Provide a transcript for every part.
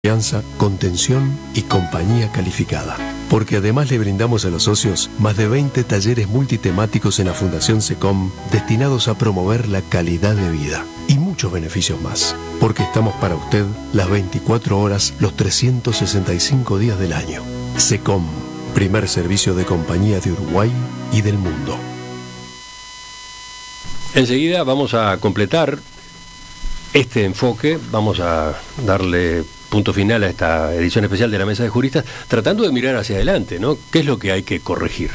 Confianza, contención y compañía calificada. Porque además le brindamos a los socios más de 20 talleres multitemáticos en la Fundación SECOM destinados a promover la calidad de vida y muchos beneficios más. Porque estamos para usted las 24 horas, los 365 días del año. SECOM, primer servicio de compañía de Uruguay y del mundo. Enseguida vamos a completar este enfoque, vamos a darle punto final a esta edición especial de la Mesa de Juristas, tratando de mirar hacia adelante, ¿no? ¿Qué es lo que hay que corregir?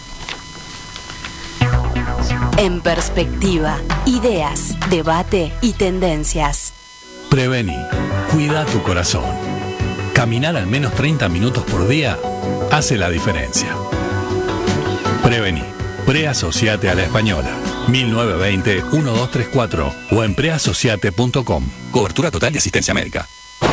En perspectiva, ideas, debate y tendencias. Prevení, cuida tu corazón. Caminar al menos 30 minutos por día hace la diferencia. Prevení, preasociate a la Española. 1920-1234 o en preasociate.com. Cobertura total de asistencia médica.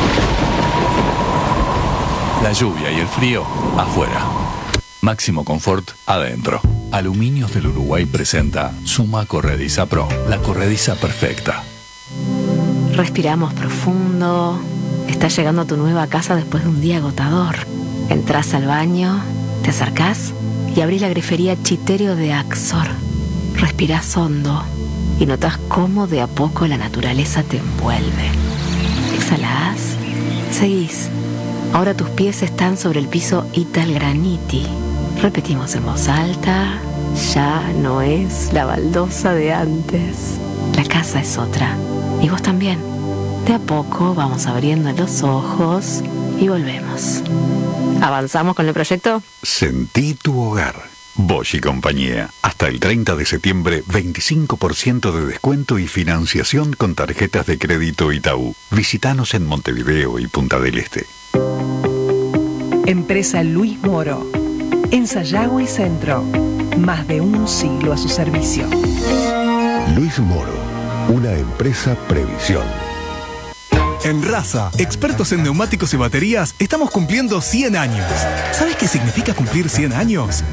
La lluvia y el frío afuera. Máximo confort adentro. Aluminios del Uruguay presenta Suma Corrediza Pro, la corrediza perfecta. Respiramos profundo. Estás llegando a tu nueva casa después de un día agotador. Entrás al baño, te acercás y abrís la grifería Chiterio de Axor. Respirás hondo y notas cómo de a poco la naturaleza te envuelve. Exhalás, seguís. Ahora tus pies están sobre el piso Italgraniti. Repetimos en voz alta, ya no es la baldosa de antes. La casa es otra. Y vos también. De a poco vamos abriendo los ojos y volvemos. ¿Avanzamos con el proyecto? Sentí tu hogar. Bosch y compañía. Hasta el 30 de septiembre, 25% de descuento y financiación con tarjetas de crédito Itaú. Visítanos en Montevideo y Punta del Este. Empresa Luis Moro. En Sayago y Centro. Más de un siglo a su servicio. Luis Moro, una empresa Previsión. En Raza, expertos en neumáticos y baterías, estamos cumpliendo 100 años. ¿Sabes qué significa cumplir 100 años?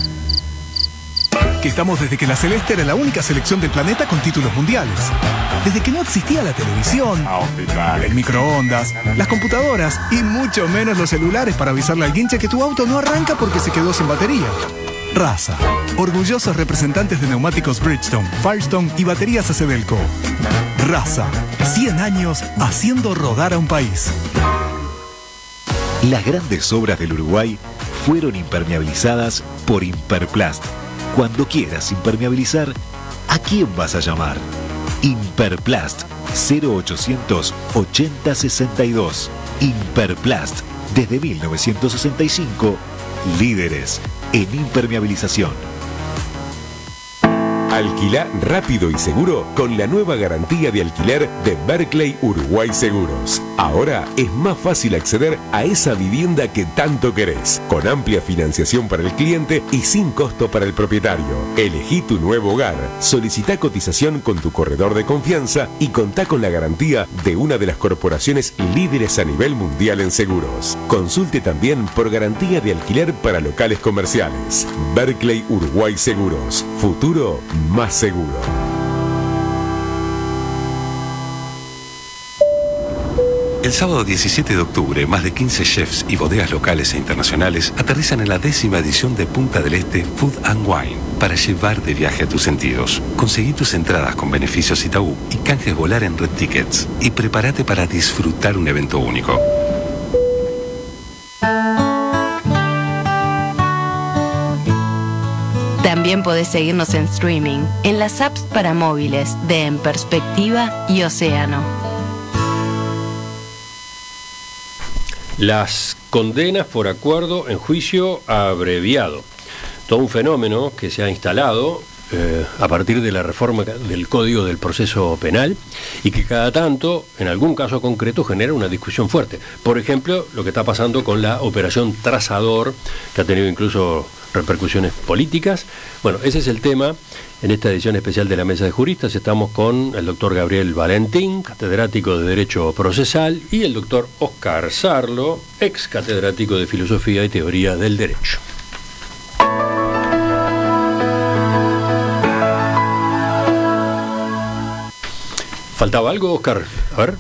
Que estamos desde que la Celeste era la única selección del planeta con títulos mundiales. Desde que no existía la televisión, el microondas, las computadoras y mucho menos los celulares para avisarle al guinche que tu auto no arranca porque se quedó sin batería. Raza, orgullosos representantes de neumáticos Bridgestone, Firestone y baterías Acedelco. Raza, 100 años haciendo rodar a un país. Las grandes obras del Uruguay fueron impermeabilizadas por Imperplast. Cuando quieras impermeabilizar, ¿a quién vas a llamar? Imperplast 0800 80 62. Imperplast, desde 1965, líderes en impermeabilización. Alquilá rápido y seguro con la nueva garantía de alquiler de Berkeley Uruguay Seguros. Ahora es más fácil acceder a esa vivienda que tanto querés, con amplia financiación para el cliente y sin costo para el propietario. Elegí tu nuevo hogar, solicitá cotización con tu corredor de confianza y contá con la garantía de una de las corporaciones líderes a nivel mundial en seguros. Consulte también por garantía de alquiler para locales comerciales. Berkeley Uruguay Seguros. Futuro más seguro. El sábado 17 de octubre, más de 15 chefs y bodegas locales e internacionales aterrizan en la 10ª edición de Punta del Este Food and Wine para llevar de viaje a tus sentidos. Conseguí tus entradas con beneficios Itaú y canjes volar en Red Tickets y prepárate para disfrutar un evento único. También podés seguirnos en streaming, en las apps para móviles de En Perspectiva y Océano. Las condenas por acuerdo en juicio abreviado. Todo un fenómeno que se ha instalado a partir de la reforma del Código del Proceso Penal y que cada tanto, en algún caso concreto, genera una discusión fuerte. Por ejemplo, lo que está pasando con la operación Trazador, que ha tenido incluso repercusiones políticas. Bueno, ese es el tema en esta edición especial de la Mesa de Juristas. Estamos con el doctor Gabriel Valentín, catedrático de Derecho Procesal, y el doctor Oscar Sarlo, ex catedrático de Filosofía y Teoría del Derecho. ¿Faltaba algo, Oscar? A ver.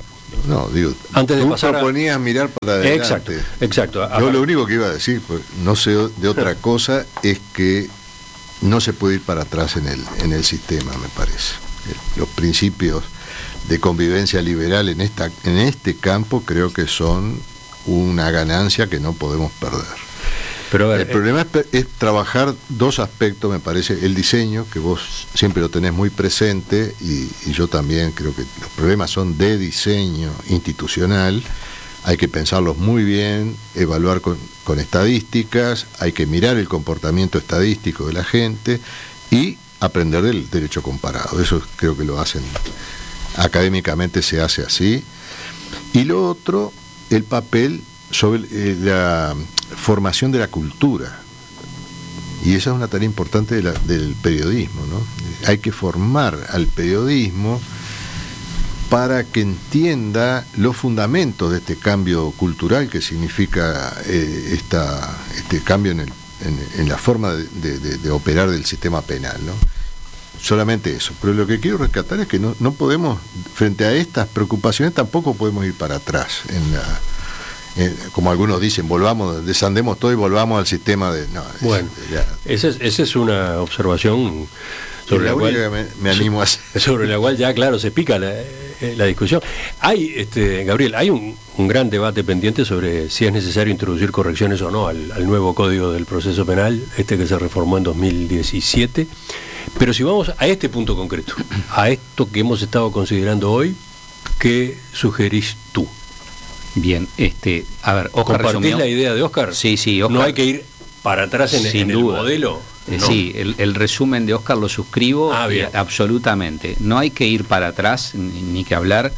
No, digo, antes de tú pasar proponías mirar para adelante. Exacto. Yo lo único que iba a decir, pues, no sé de otra cosa, es que no se puede ir para atrás en el sistema, me parece. Los principios de convivencia liberal en este campo creo que son una ganancia que no podemos perder. Pero a ver, el problema es trabajar dos aspectos, me parece. El diseño, que vos siempre lo tenés muy presente, y yo también creo que los problemas son de diseño institucional. Hay que pensarlos muy bien, evaluar con estadísticas, hay que mirar el comportamiento estadístico de la gente y aprender del derecho comparado. Eso creo que lo hacen, académicamente se hace así. Y lo otro, el papel sobre la formación de la cultura. Y esa es una tarea importante del periodismo, ¿no? Hay que formar al periodismo para que entienda los fundamentos de este cambio cultural que significa este cambio en la forma de operar del sistema penal, ¿no? Solamente eso. Pero lo que quiero rescatar es que no podemos, frente a estas preocupaciones, tampoco podemos ir para atrás como algunos dicen, desandemos todo y volvamos al sistema de... No, esa es una observación sobre la cual me animo a hacer. Sobre la cual ya, claro, se pica la discusión. Hay, Gabriel, hay un gran debate pendiente sobre si es necesario introducir correcciones o no al nuevo Código del Proceso Penal, que se reformó en 2017. Pero si vamos a este punto concreto, a esto que hemos estado considerando hoy, ¿qué sugerís tú? Bien, a ver, Oscar ¿compartís la idea de Oscar? Sí, Oscar. ¿No hay que ir para atrás en el modelo? No. Sí, el resumen de Oscar lo suscribo absolutamente. No hay que ir para atrás, ni que hablar.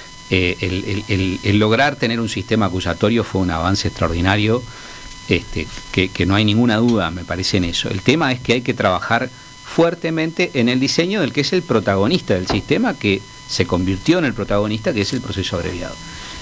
El lograr tener un sistema acusatorio fue un avance extraordinario, que no hay ninguna duda, me parece, en eso. El tema es que hay que trabajar fuertemente en el diseño del que es el protagonista del sistema, que se convirtió en el protagonista, que es el proceso abreviado.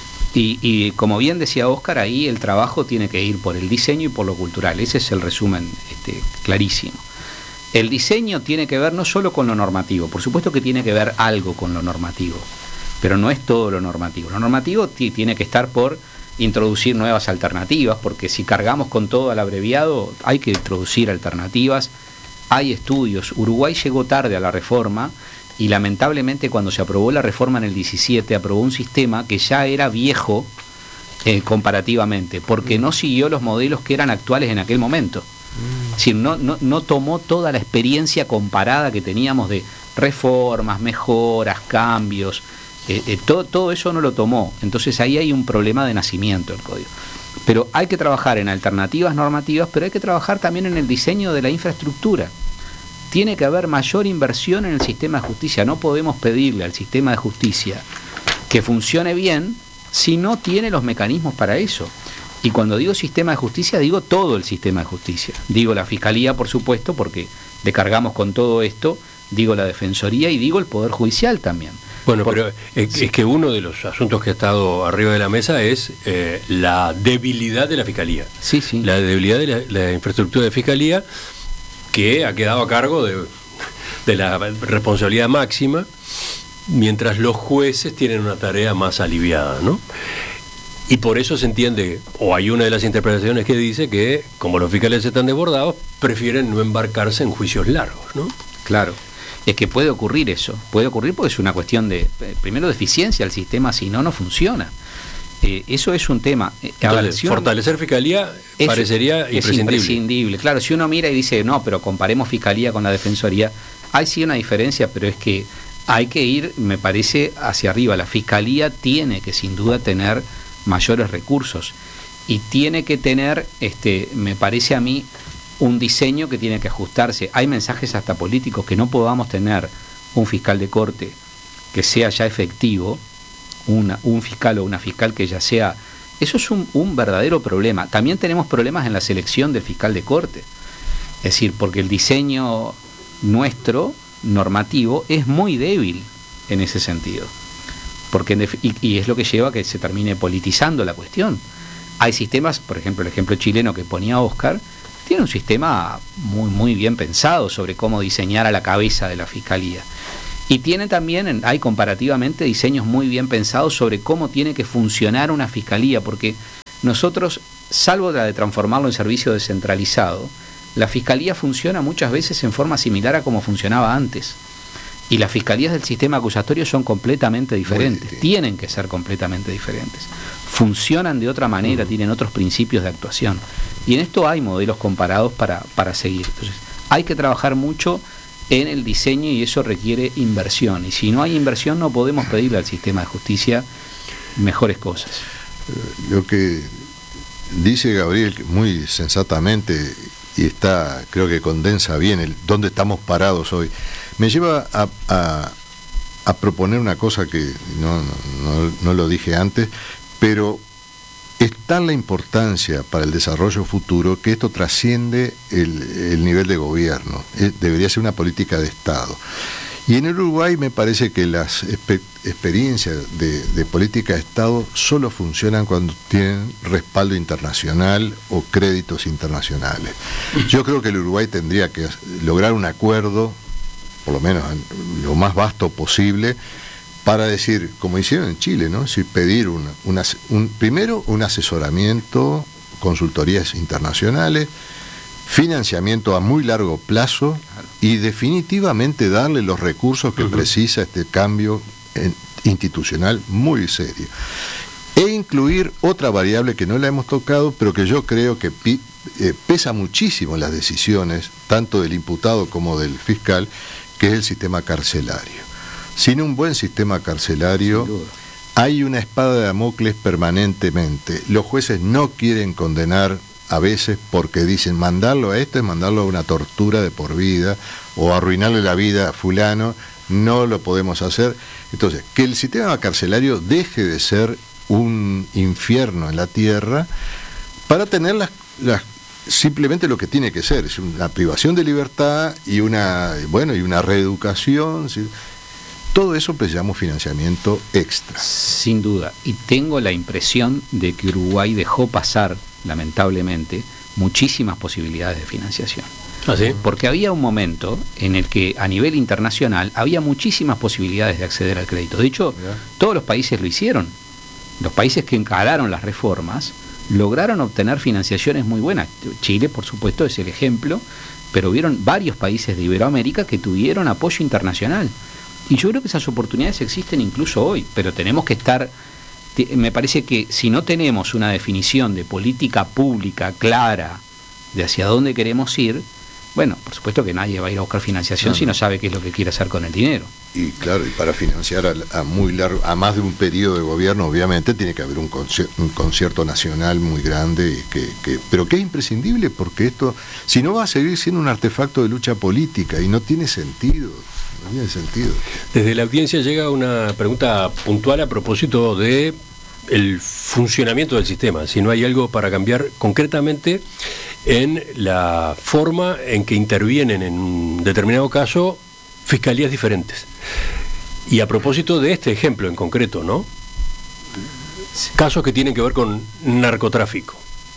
Y como bien decía Oscar, ahí el trabajo tiene que ir por el diseño y por lo cultural. Ese es el resumen clarísimo. El diseño tiene que ver no solo con lo normativo, por supuesto que tiene que ver algo con lo normativo, pero no es todo lo normativo. Lo normativo tiene que estar por introducir nuevas alternativas, porque si cargamos con todo al abreviado, hay que introducir alternativas. Hay estudios. Uruguay llegó tarde a la reforma, y lamentablemente cuando se aprobó la reforma en el 17 aprobó un sistema que ya era viejo comparativamente, porque no siguió los modelos que eran actuales en aquel momento. Es decir, no tomó toda la experiencia comparada que teníamos de reformas, mejoras, cambios, todo eso no lo tomó. Entonces ahí hay un problema de nacimiento del código. Pero hay que trabajar en alternativas normativas, pero hay que trabajar también en el diseño de la infraestructura. Tiene que haber mayor inversión en el sistema de justicia. No podemos pedirle al sistema de justicia que funcione bien si no tiene los mecanismos para eso. Y cuando digo sistema de justicia, digo todo el sistema de justicia. Digo la Fiscalía, por supuesto, porque le cargamos con todo esto. Digo la Defensoría y digo el Poder Judicial también. Bueno, pero es que uno de los asuntos que ha estado arriba de la mesa es la debilidad de la Fiscalía. Sí. La debilidad de la infraestructura de Fiscalía, que ha quedado a cargo de la responsabilidad máxima, mientras los jueces tienen una tarea más aliviada, ¿no? Y por eso se entiende, o hay una de las interpretaciones que dice que, como los fiscales están desbordados, prefieren no embarcarse en juicios largos, ¿no? Claro. Es que puede ocurrir eso, puede ocurrir porque es una cuestión de, primero, de eficiencia del sistema, si no no-funciona. Eso es un tema. Fortalecer Fiscalía parecería imprescindible. Es imprescindible. Claro, si uno mira y dice, no, pero comparemos Fiscalía con la Defensoría, hay sí una diferencia, pero es que hay que ir, me parece, hacia arriba. La Fiscalía tiene que, sin duda, tener mayores recursos y tiene que tener, me parece a mí, un diseño que tiene que ajustarse. Hay mensajes hasta políticos que no podamos tener un fiscal de corte que sea ya efectivo, un fiscal o una fiscal que ya sea... Eso es un verdadero problema. También tenemos problemas en la selección del fiscal de corte. Es decir, porque el diseño nuestro, normativo, es muy débil en ese sentido. Y es lo que lleva a que se termine politizando la cuestión. Hay sistemas, por ejemplo, el ejemplo chileno que ponía Oscar, tiene un sistema muy, muy bien pensado sobre cómo diseñar a la cabeza de la Fiscalía. Y tiene también, hay comparativamente diseños muy bien pensados sobre cómo tiene que funcionar una fiscalía, porque nosotros, salvo la de transformarlo en servicio descentralizado, la fiscalía funciona muchas veces en forma similar a como funcionaba antes. Y las fiscalías del sistema acusatorio son completamente diferentes, tienen que ser completamente diferentes. Funcionan de otra manera, tienen otros principios de actuación. Y en esto hay modelos comparados para seguir. Entonces, hay que trabajar mucho en el diseño y eso requiere inversión. Y si no hay inversión no podemos pedirle al sistema de justicia mejores cosas. Lo que dice Gabriel muy sensatamente y creo que condensa bien dónde estamos parados hoy, me lleva a proponer una cosa que no lo dije antes, pero es tal la importancia para el desarrollo futuro que esto trasciende el nivel de gobierno. Debería ser una política de Estado. Y en el Uruguay me parece que las experiencias de política de Estado solo funcionan cuando tienen respaldo internacional o créditos internacionales. Yo creo que el Uruguay tendría que lograr un acuerdo, por lo menos lo más vasto posible, para decir, como hicieron en Chile, ¿no? Si pedir primero un asesoramiento, consultorías internacionales, financiamiento a muy largo plazo y definitivamente darle los recursos que precisa este cambio institucional muy serio. E incluir otra variable que no la hemos tocado, pero que yo creo que pesa muchísimo en las decisiones, tanto del imputado como del fiscal, que es el sistema carcelario. Sin un buen sistema carcelario hay una espada de Damocles permanentemente. Los jueces no quieren condenar a veces porque dicen mandarlo a esto es mandarlo a una tortura de por vida o arruinarle la vida a fulano, no lo podemos hacer. Entonces, que el sistema carcelario deje de ser un infierno en la tierra para tener simplemente lo que tiene que ser, es una privación de libertad y una reeducación. ¿Sí? Todo eso pues llamamos financiamiento extra. Sin duda. Y tengo la impresión de que Uruguay dejó pasar, lamentablemente, muchísimas posibilidades de financiación. ¿Ah, sí? Porque había un momento en el que a nivel internacional había muchísimas posibilidades de acceder al crédito. De hecho, todos los países lo hicieron. Los países que encararon las reformas lograron obtener financiaciones muy buenas. Chile, por supuesto, es el ejemplo, pero hubieron varios países de Iberoamérica que tuvieron apoyo internacional. Y yo creo que esas oportunidades existen incluso hoy, pero tenemos que estar, me parece que si no tenemos una definición de política pública clara de hacia dónde queremos ir, bueno, por supuesto que nadie va a ir a buscar financiación si no sabe qué es lo que quiere hacer con el dinero. Y claro, y para financiar a más de un periodo de gobierno, obviamente tiene que haber un concierto nacional muy grande, pero que es imprescindible, porque esto, si no, va a seguir siendo un artefacto de lucha política y no tiene sentido. No tiene sentido. Desde la audiencia llega una pregunta puntual a propósito de el funcionamiento del sistema, si no hay algo para cambiar concretamente en la forma en que intervienen en un determinado caso fiscalías diferentes. Y a propósito de este ejemplo en concreto, ¿no? Casos que tienen que ver con narcotráfico,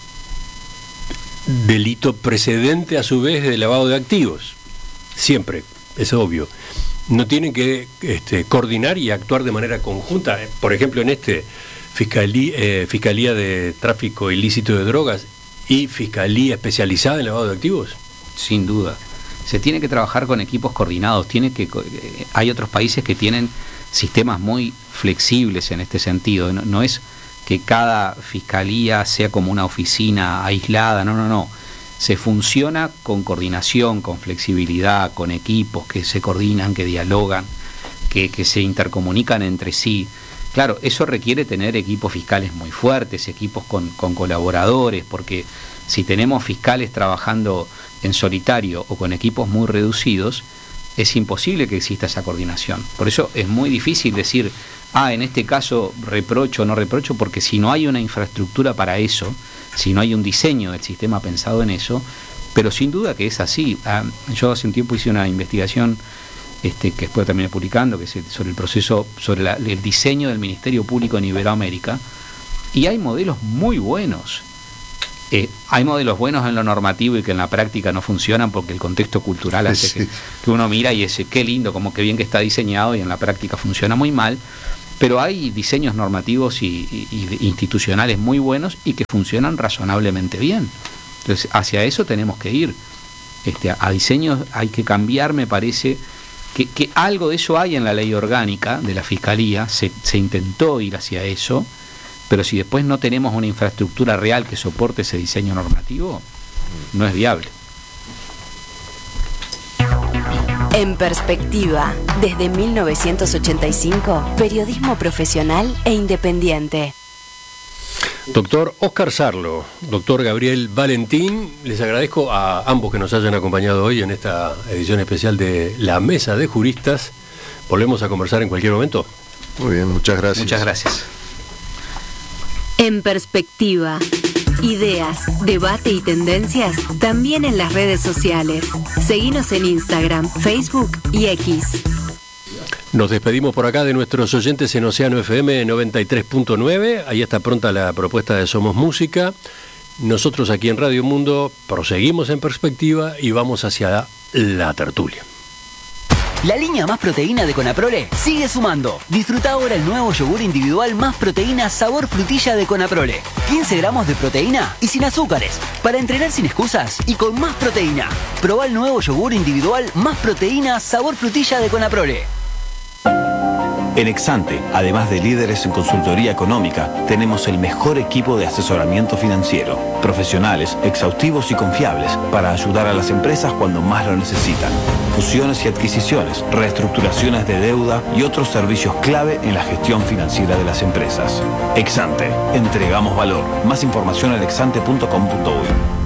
delito precedente a su vez de lavado de activos, siempre, es obvio. No tienen que coordinar y actuar de manera conjunta. Por ejemplo, en Fiscalía de Tráfico Ilícito de Drogas y Fiscalía Especializada en Lavado de Activos. Sin duda. Se tiene que trabajar con equipos coordinados. Hay otros países que tienen sistemas muy flexibles en este sentido. No es que cada fiscalía sea como una oficina aislada. No. Se funciona con coordinación, con flexibilidad, con equipos que se coordinan, que dialogan, que se intercomunican entre sí. Claro, eso requiere tener equipos fiscales muy fuertes, equipos con colaboradores, porque si tenemos fiscales trabajando en solitario o con equipos muy reducidos, es imposible que exista esa coordinación. Por eso es muy difícil decir, en este caso reprocho o no reprocho, porque si no hay una infraestructura para eso, si no hay un diseño del sistema pensado en eso, pero sin duda que es así. Yo hace un tiempo hice una investigación que después terminé publicando, que es sobre el proceso, sobre el diseño del Ministerio Público en Iberoamérica, y hay modelos muy buenos Hay modelos buenos en lo normativo y que en la práctica no funcionan porque el contexto cultural hace que uno mira y dice, qué lindo, como que bien que está diseñado, y en la práctica funciona muy mal. Pero hay diseños normativos y institucionales muy buenos y que funcionan razonablemente bien. Entonces, hacia eso tenemos que ir. A diseños hay que cambiar, me parece, que algo de eso hay en la ley orgánica de la Fiscalía, se intentó ir hacia eso, pero si después no tenemos una infraestructura real que soporte ese diseño normativo, no es viable. En Perspectiva, desde 1985, periodismo profesional e independiente. Doctor Óscar Sarlo, doctor Gabriel Valentín, les agradezco a ambos que nos hayan acompañado hoy en esta edición especial de La Mesa de Juristas. ¿Volvemos a conversar en cualquier momento? Muy bien, muchas gracias. Muchas gracias. En Perspectiva, ideas, debate y tendencias también en las redes sociales. Seguinos en Instagram, Facebook y X. Nos despedimos por acá de nuestros oyentes en Océano FM 93.9. Ahí está pronta la propuesta de Somos Música. Nosotros aquí en Radio Mundo proseguimos en Perspectiva y vamos hacia la tertulia. La línea Más Proteína de Conaprole sigue sumando. Disfruta ahora el nuevo yogur individual Más Proteína sabor frutilla de Conaprole. 15 gramos de proteína y sin azúcares. Para entrenar sin excusas y con más proteína. Probá el nuevo yogur individual Más Proteína sabor frutilla de Conaprole. En Exante, además de líderes en consultoría económica, tenemos el mejor equipo de asesoramiento financiero. Profesionales, exhaustivos y confiables para ayudar a las empresas cuando más lo necesitan. Fusiones y adquisiciones, reestructuraciones de deuda y otros servicios clave en la gestión financiera de las empresas. Exante, entregamos valor. Más información en exante.com.uy.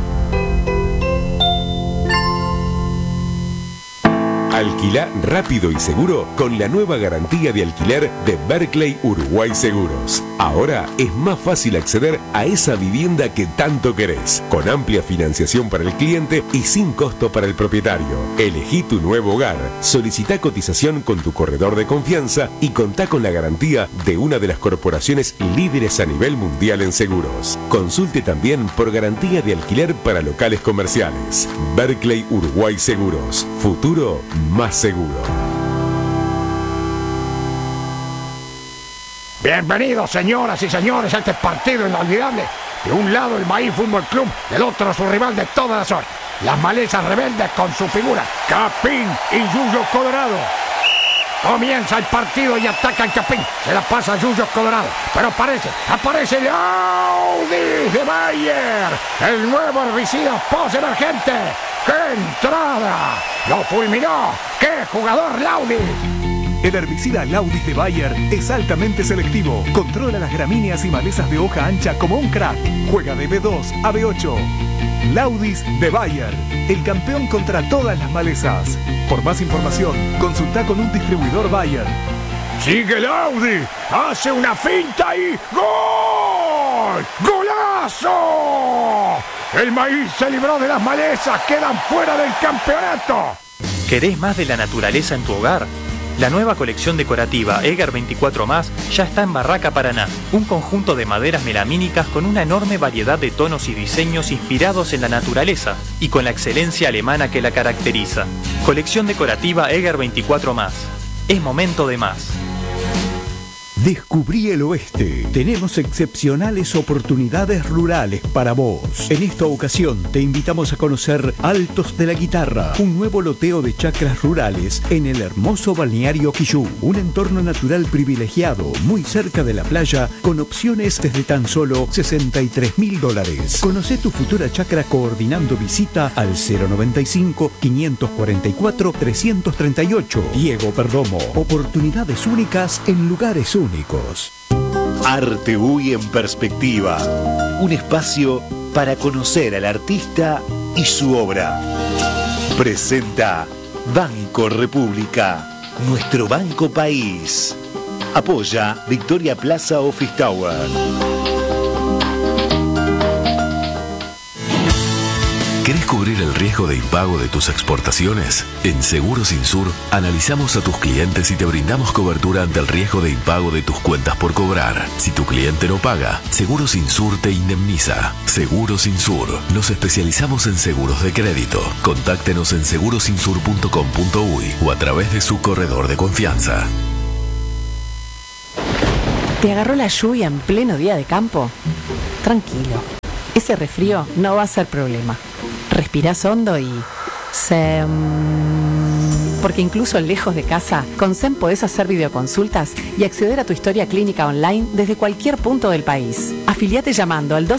Alquilá rápido y seguro con la nueva garantía de alquiler de Berkeley Uruguay Seguros. Ahora es más fácil acceder a esa vivienda que tanto querés, con amplia financiación para el cliente y sin costo para el propietario. Elegí tu nuevo hogar, solicitá cotización con tu corredor de confianza y contá con la garantía de una de las corporaciones líderes a nivel mundial en seguros. Consulte también por garantía de alquiler para locales comerciales. Berkeley Uruguay Seguros. Futuro más seguro. Bienvenidos, señoras y señores, a este partido inolvidable. De un lado el Maíz Fútbol Club, del otro su rival de todas las horas, las Malezas Rebeldes con su figura Capín y Yuyo Colorado. Comienza el partido y ataca el Capín. Se la pasa a Yuyo Colorado, pero aparece el Laudis de Bayer, el nuevo herbicida post-emergente. ¡Qué entrada! ¡Lo fulminó! ¡Qué jugador Laudis! El herbicida Laudis de Bayer es altamente selectivo. Controla las gramíneas y malezas de hoja ancha como un crack. Juega de B2 a B8. Laudis de Bayer, el campeón contra todas las malezas. Por más información, consulta con un distribuidor Bayer. ¡Sigue Laudis! ¡Hace una finta y ¡gol! ¡Golazo! El Maíz se libró de las malezas, quedan fuera del campeonato. ¿Querés más de la naturaleza en tu hogar? La nueva colección decorativa Eger 24+, ya está en Barraca Paraná, un conjunto de maderas melamínicas con una enorme variedad de tonos y diseños inspirados en la naturaleza y con la excelencia alemana que la caracteriza. Colección decorativa Eger 24+. Es momento de más. Descubrí el oeste. Tenemos excepcionales oportunidades rurales para vos. En esta ocasión te invitamos a conocer Altos de la Guitarra, un nuevo loteo de chacras rurales en el hermoso balneario Quillú. Un entorno natural privilegiado, muy cerca de la playa, con opciones desde tan solo $63.000. Conocé tu futura chacra coordinando visita al 095-544-338. Diego Perdomo. Oportunidades únicas en lugares únicos. Arte UI en Perspectiva, un espacio para conocer al artista y su obra. Presenta Banco República, nuestro banco país. Apoya Victoria Plaza Office Tower. ¿Querés cubrir cubrir el riesgo de impago de tus exportaciones? En Seguros Insur analizamos a tus clientes y te brindamos cobertura ante el riesgo de impago de tus cuentas por cobrar. Si tu cliente no paga, Seguros Insur te indemniza. Seguros Insur. Nos especializamos en seguros de crédito. Contáctenos en segurosinsur.com.uy o a través de su corredor de confianza. ¿Te agarró la lluvia en pleno día de campo? Tranquilo. Ese resfrío no va a ser problema. Respirás hondo y... Porque incluso lejos de casa, con SEM podés hacer videoconsultas y acceder a tu historia clínica online desde cualquier punto del país. Afiliate llamando al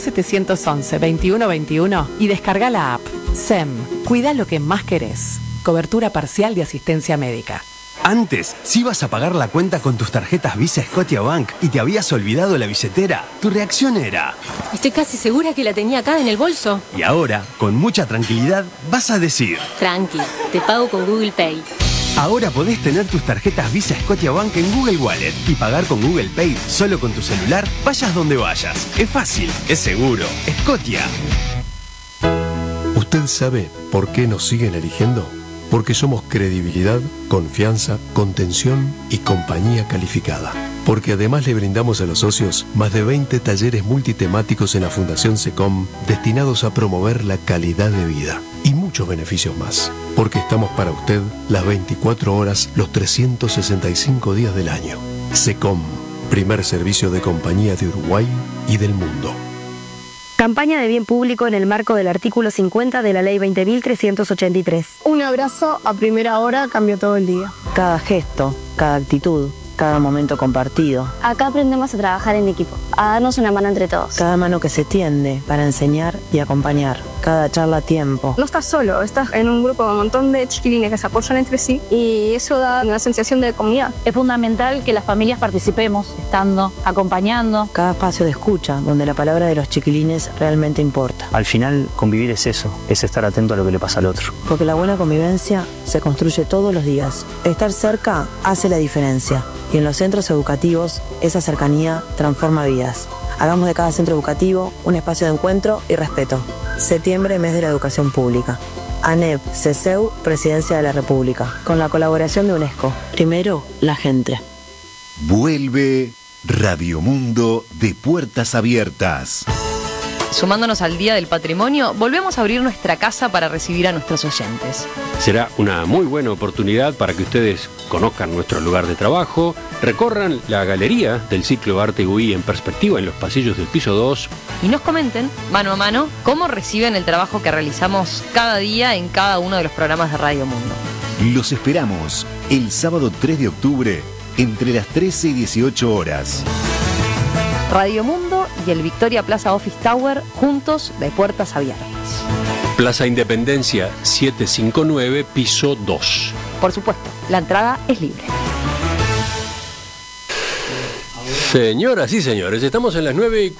2711-2121 y descarga la app. SEM. Cuida lo que más querés. Cobertura parcial de asistencia médica. Antes, si ibas a pagar la cuenta con tus tarjetas Visa Scotiabank y te habías olvidado la billetera, tu reacción era... Estoy casi segura que la tenía acá en el bolso. Y ahora, con mucha tranquilidad, vas a decir... Tranqui, te pago con Google Pay. Ahora podés tener tus tarjetas Visa Scotiabank en Google Wallet y pagar con Google Pay solo con tu celular, vayas donde vayas. Es fácil, es seguro. Scotia. ¿Usted sabe por qué nos siguen eligiendo? Porque somos credibilidad, confianza, contención y compañía calificada. Porque además le brindamos a los socios más de 20 talleres multitemáticos en la Fundación SECOM destinados a promover la calidad de vida. Y muchos beneficios más. Porque estamos para usted las 24 horas, los 365 días del año. SECOM, primer servicio de compañía de Uruguay y del mundo. Campaña de bien público en el marco del artículo 50 de la Ley 20.383. Un abrazo a primera hora cambia todo el día. Cada gesto, cada actitud, cada momento compartido. Acá aprendemos a trabajar en equipo, a darnos una mano entre todos. Cada mano que se tiende para enseñar y acompañar. Cada charla a tiempo. No estás solo, estás en un grupo con un montón de chiquilines que se apoyan entre sí y eso da una sensación de comunidad. Es fundamental que las familias participemos, estando, acompañando. Cada espacio de escucha, donde la palabra de los chiquilines realmente importa. Al final, convivir es eso, es estar atento a lo que le pasa al otro. Porque la buena convivencia se construye todos los días. Estar cerca hace la diferencia. Y en los centros educativos, esa cercanía transforma vidas. Hagamos de cada centro educativo un espacio de encuentro y respeto. Septiembre, mes de la educación pública. ANEP, CESEU, Presidencia de la República. Con la colaboración de UNESCO. Primero, la gente. Vuelve Radio Mundo de Puertas Abiertas. Sumándonos al Día del Patrimonio, volvemos a abrir nuestra casa para recibir a nuestros oyentes. Será una muy buena oportunidad para que ustedes conozcan nuestro lugar de trabajo, recorran la galería del ciclo Arte UI en perspectiva en los pasillos del piso 2 y nos comenten, mano a mano, cómo reciben el trabajo que realizamos cada día en cada uno de los programas de Radio Mundo. Los esperamos el sábado 3 de octubre entre las 13 y 18 horas. Radio Mundo y el Victoria Plaza Office Tower, juntos de puertas abiertas. Plaza Independencia 759, piso 2. Por supuesto, la entrada es libre. Señoras y señores, estamos en las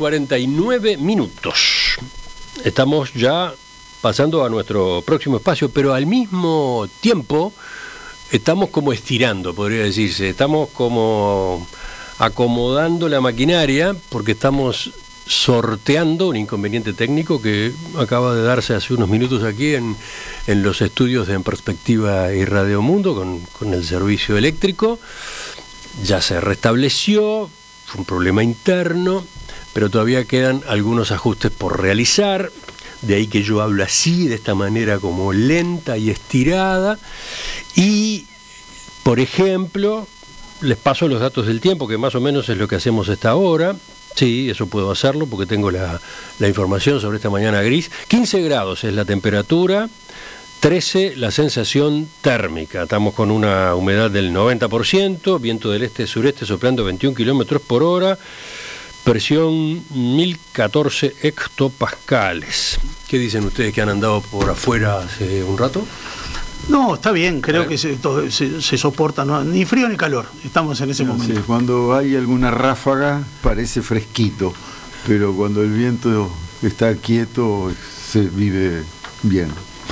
9:49. Estamos ya pasando a nuestro próximo espacio, pero al mismo tiempo estamos como estirando, podría decirse. Estamos como acomodando la maquinaria porque estamos sorteando un inconveniente técnico que acaba de darse hace unos minutos aquí en los estudios de En Perspectiva y Radio Mundo con el servicio eléctrico. Ya se restableció, fue un problema interno, pero todavía quedan algunos ajustes por realizar. De ahí que yo hablo así, de esta manera como lenta y estirada. Y, por ejemplo, les paso los datos del tiempo, que más o menos es lo que hacemos a esta hora. Sí, eso puedo hacerlo porque tengo la información sobre esta mañana gris. 15 grados es la temperatura, 13 la sensación térmica. Estamos con una humedad del 90%, viento del este-sureste soplando 21 kilómetros por hora, presión 1014 hectopascales. ¿Qué dicen ustedes que han andado por afuera hace un rato? No, está bien, creo que se soporta, no, ni frío ni calor, estamos en ese momento. Sí, cuando hay alguna ráfaga parece fresquito, pero cuando el viento está quieto se vive bien.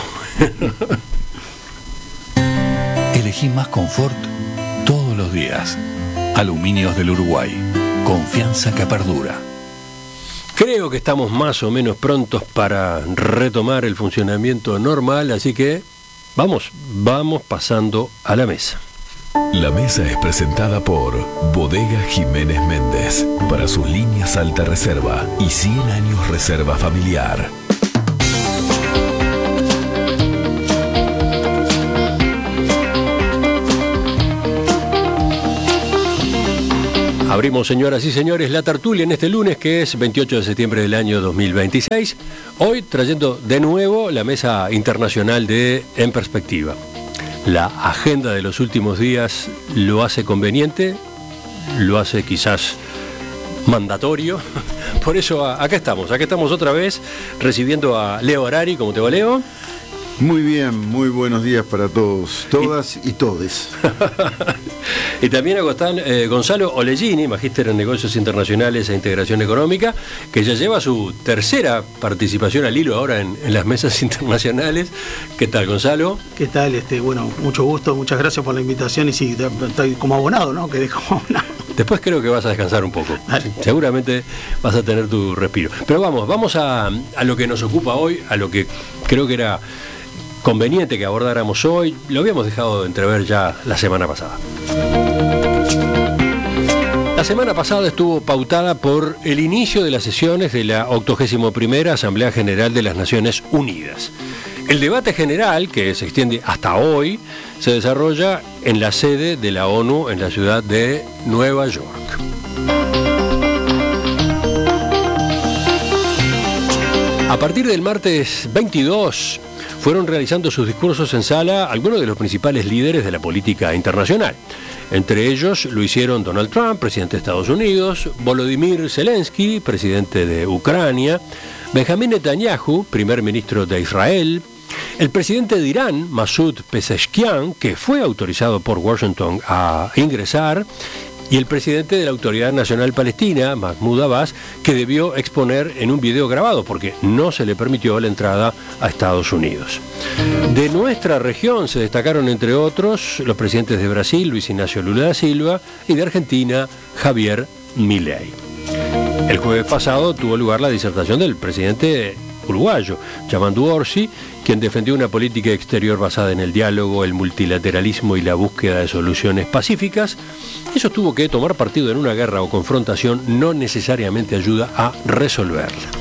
Elegí más confort todos los días. Aluminios del Uruguay, confianza que perdura. Creo que estamos más o menos prontos para retomar el funcionamiento normal, así que vamos pasando a la mesa. La mesa es presentada por Bodega Jiménez Méndez, para sus líneas alta reserva y 100 años reserva familiar. Abrimos, señoras y señores, la tertulia en este lunes, que es 28 de septiembre del año 2026. Hoy trayendo de nuevo la mesa internacional de En Perspectiva. La agenda de los últimos días lo hace conveniente, lo hace quizás mandatorio. Por eso acá estamos otra vez recibiendo a Leo Harari. ¿Cómo te va, Leo? Muy bien, muy buenos días para todos, todas y todes. Y también a Gonzalo Olegini, magíster en negocios internacionales e integración económica, que ya lleva su tercera participación al hilo ahora en las mesas internacionales. ¿Qué tal, Gonzalo? ¿Qué tal? Bueno, mucho gusto, muchas gracias por la invitación. Y sí, estoy como abonado, ¿no? Quedé como abonado. Después creo que vas a descansar un poco. Dale. Seguramente vas a tener tu respiro. Pero vamos a lo que nos ocupa hoy, a lo que creo que era conveniente que abordáramos hoy. Lo habíamos dejado de entrever ya la semana pasada. La semana pasada estuvo pautada por el inicio de las sesiones de la 81ª Asamblea General de las Naciones Unidas. El debate general, que se extiende hasta hoy, se desarrolla en la sede de la ONU en la ciudad de Nueva York. A partir del martes 22, fueron realizando sus discursos en sala algunos de los principales líderes de la política internacional. Entre ellos lo hicieron Donald Trump, presidente de Estados Unidos, Volodymyr Zelensky, presidente de Ucrania, Benjamin Netanyahu, primer ministro de Israel, el presidente de Irán, Masoud Pezeshkian, que fue autorizado por Washington a ingresar, y el presidente de la Autoridad Nacional Palestina, Mahmoud Abbas, que debió exponer en un video grabado porque no se le permitió la entrada a Estados Unidos. De nuestra región se destacaron, entre otros, los presidentes de Brasil, Luis Ignacio Lula da Silva, y de Argentina, Javier Milei. El jueves pasado tuvo lugar la disertación del presidente uruguayo, Yamandu Orsi, quien defendió una política exterior basada en el diálogo, el multilateralismo y la búsqueda de soluciones pacíficas. Y sostuvo que tomar partido en una guerra o confrontación no necesariamente ayuda a resolverla.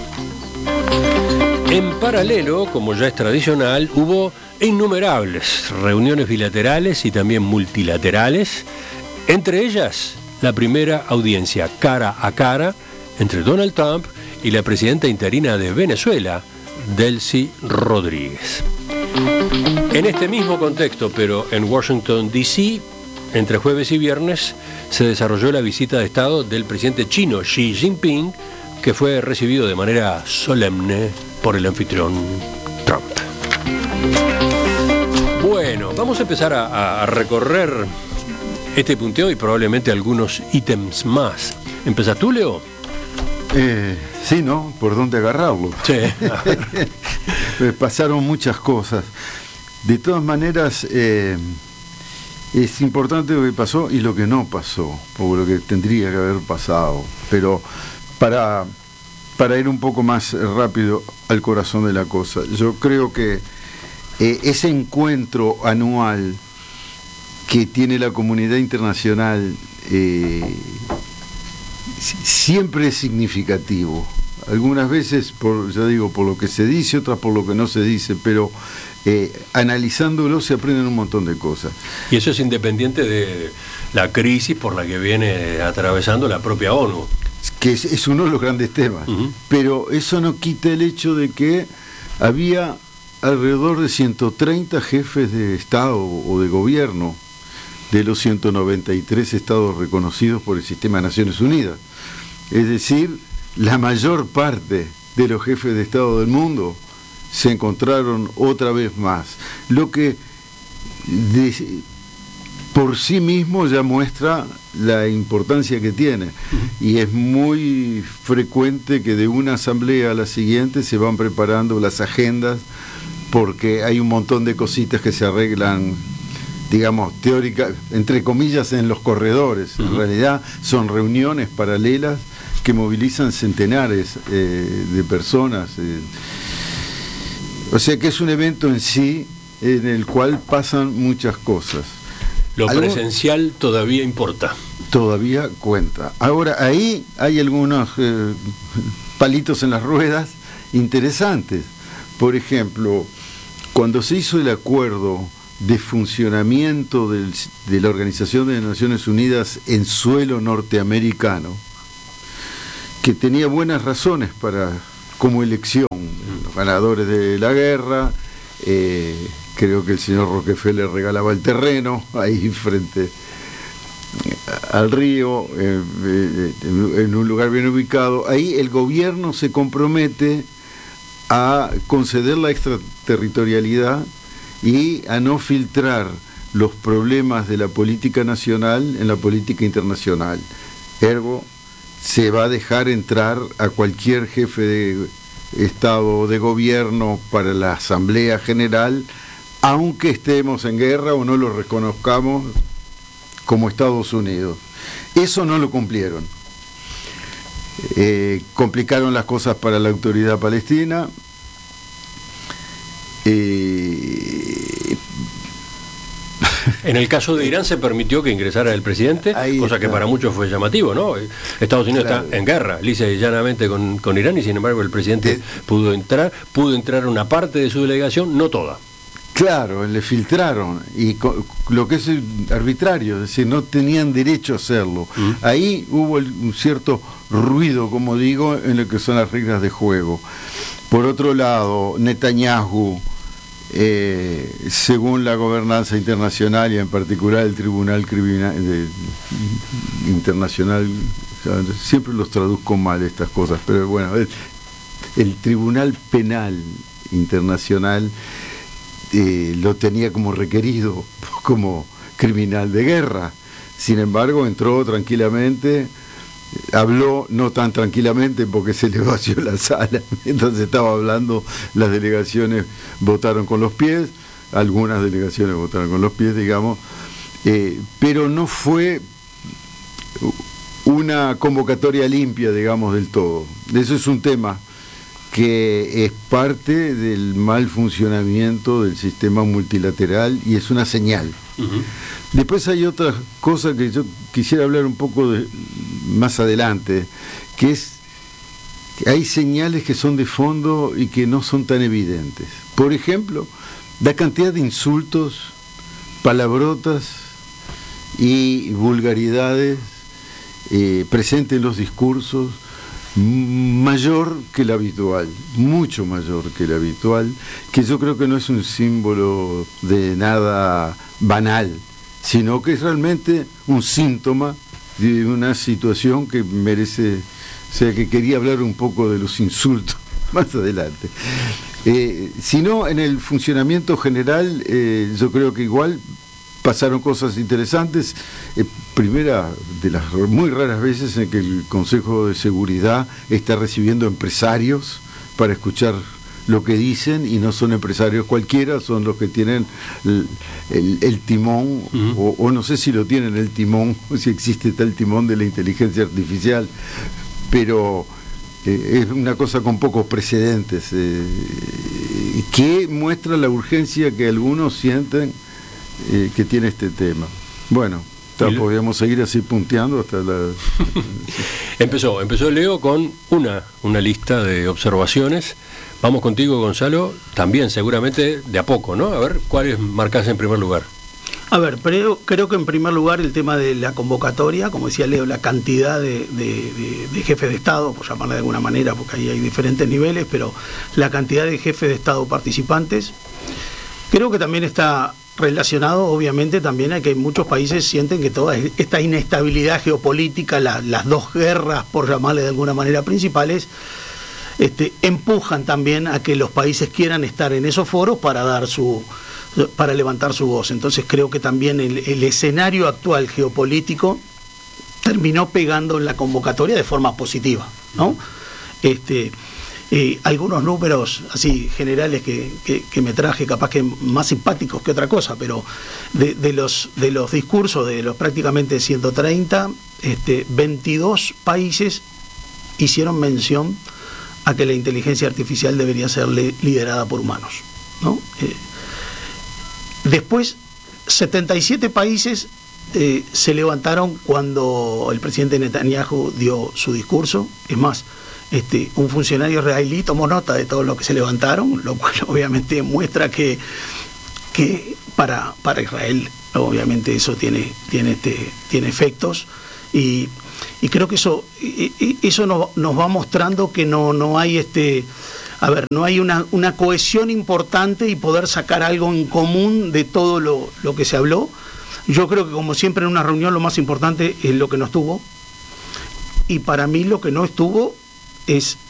En paralelo, como ya es tradicional, hubo innumerables reuniones bilaterales y también multilaterales, entre ellas la primera audiencia cara a cara entre Donald Trump y la presidenta interina de Venezuela, Delcy Rodríguez. En este mismo contexto, pero en Washington, D.C., entre jueves y viernes, se desarrolló la visita de Estado del presidente chino Xi Jinping, que fue recibido de manera solemne por el anfitrión Trump. Bueno, vamos a empezar a recorrer este punteo y probablemente algunos ítems más. ¿Empezás tú, Leo? Sí, ¿no? ¿Por dónde agarrarlo? Sí. Pasaron muchas cosas. De todas maneras, es importante lo que pasó y lo que no pasó, o lo que tendría que haber pasado. Pero para ir un poco más rápido al corazón de la cosa, yo creo que ese encuentro anual que tiene la comunidad internacional siempre es significativo. Algunas veces, por lo que se dice, otras por lo que no se dice, pero analizándolo se aprenden un montón de cosas. Y eso es independiente de la crisis por la que viene atravesando la propia ONU. Que es uno de los grandes temas. Uh-huh. Pero eso no quita el hecho de que había alrededor de 130 jefes de Estado o de gobierno de los 193 estados reconocidos por el sistema de Naciones Unidas. Es decir, la mayor parte de los jefes de Estado del mundo se encontraron otra vez más, lo que por sí mismo ya muestra la importancia que tiene. Y es muy frecuente que de una asamblea a la siguiente se van preparando las agendas, porque hay un montón de cositas que se arreglan, digamos, teóricas, entre comillas, en los corredores. En realidad son reuniones paralelas que movilizan centenares de personas. O sea que es un evento en sí en el cual pasan muchas cosas. Lo presencial todavía importa. Todavía cuenta. Ahora, ahí hay algunos palitos en las ruedas interesantes. Por ejemplo, cuando se hizo el acuerdo de funcionamiento de la Organización de las Naciones Unidas en suelo norteamericano, que tenía buenas razones como elección, los ganadores de la guerra, creo que el señor Rockefeller regalaba el terreno ahí frente al río, en un lugar bien ubicado. Ahí el gobierno se compromete a conceder la extraterritorialidad y a no filtrar los problemas de la política nacional en la política internacional. Ergo, se va a dejar entrar a cualquier jefe de Estado o de gobierno para la Asamblea General, aunque estemos en guerra o no lo reconozcamos como Estados Unidos. Eso no lo cumplieron. Complicaron las cosas para la autoridad palestina. En el caso de Irán se permitió que ingresara el presidente, cosa que para muchos fue llamativo, ¿no? Estados Unidos está en guerra, lisa y llanamente con Irán, y sin embargo el presidente pudo entrar una parte de su delegación, no toda. Claro, le filtraron, y lo que es arbitrario, es decir, no tenían derecho a hacerlo. Ahí hubo un cierto ruido, como digo, en lo que son las reglas de juego. Por otro lado, Netanyahu, según la gobernanza internacional y en particular el Tribunal Internacional, siempre los traduzco mal estas cosas, pero bueno, el Tribunal Penal Internacional lo tenía como requerido, como criminal de guerra. Sin embargo, entró tranquilamente, habló no tan tranquilamente porque se le vació la sala. Entonces estaba hablando, las delegaciones votaron con los pies, algunas delegaciones votaron con los pies, digamos, pero no fue una convocatoria limpia, digamos, del todo. Eso es un tema que es parte del mal funcionamiento del sistema multilateral y es una señal. Después hay otra cosa que yo quisiera hablar un poco más adelante, que es que hay señales que son de fondo y que no son tan evidentes. Por ejemplo, la cantidad de insultos, palabrotas y vulgaridades presentes en los discursos, mayor que el habitual, mucho mayor que el habitual, que yo creo que no es un símbolo de nada banal, sino que es realmente un síntoma de una situación que merece, o sea, que quería hablar un poco de los insultos más adelante. Sino en el funcionamiento general, yo creo que igual pasaron cosas interesantes. Primera de las muy raras veces en que el Consejo de Seguridad está recibiendo empresarios para escuchar lo que dicen, y no son empresarios cualquiera, son los que tienen el timón, o no sé si lo tienen el timón, si existe tal timón de la inteligencia artificial, pero es una cosa con pocos precedentes, que muestra la urgencia que algunos sienten que tiene este tema. Bueno, podríamos seguir así punteando hasta la... Empezó Leo con una lista de observaciones. Vamos contigo, Gonzalo, también seguramente de a poco, ¿no? A ver, ¿cuáles marcás en primer lugar? A ver, creo que en primer lugar el tema de la convocatoria, como decía Leo, la cantidad de jefes de Estado, por llamarla de alguna manera, porque ahí hay diferentes niveles, pero la cantidad de jefes de Estado participantes, creo que también está relacionado, obviamente, también a que muchos países sienten que toda esta inestabilidad geopolítica, las dos guerras, por llamarle de alguna manera, principales, empujan también a que los países quieran estar en esos foros para levantar su voz. Entonces creo que también el escenario actual geopolítico terminó pegando en la convocatoria de forma positiva, ¿no? Algunos números así generales que me traje, capaz que más simpáticos que otra cosa, pero de los discursos de los prácticamente 130, 22 países hicieron mención a que la inteligencia artificial debería ser liderada por humanos, ¿no? Después, 77 países se levantaron cuando el presidente Netanyahu dio su discurso. Es más, un funcionario israelí tomó nota de todo lo que se levantaron, lo cual obviamente muestra que para Israel obviamente eso tiene efectos, y creo que eso nos va mostrando que no hay no hay una cohesión importante y poder sacar algo en común de todo lo que se habló. Yo creo que, como siempre en una reunión, lo más importante es lo que no estuvo, y para mí lo que no estuvo es